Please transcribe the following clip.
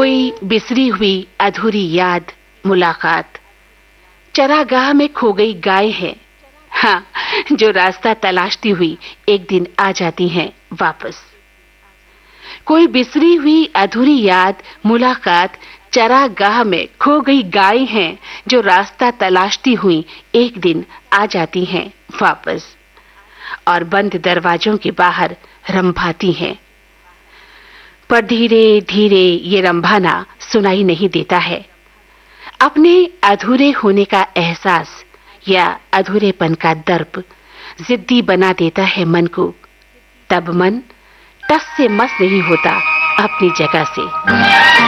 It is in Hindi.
कोई बिसरी हुई अधूरी याद, मुलाकात, चरागाह में खो गई गाय है, हाँ, जो रास्ता तलाशती हुई एक दिन आ जाती हैं वापस। कोई बिसरी हुई अधूरी याद, मुलाकात, चरागाह में खो गई गाय हैं, जो रास्ता तलाशती हुई एक दिन आ जाती हैं वापस, और बंद दरवाजों के बाहर रंभाती हैं। पर धीरे धीरे ये रंभाना सुनाई नहीं देता है। अपने अधूरे होने का एहसास या अधूरेपन का दर्प जिद्दी बना देता है मन को। तब मन टस से मस नहीं होता अपनी जगह से।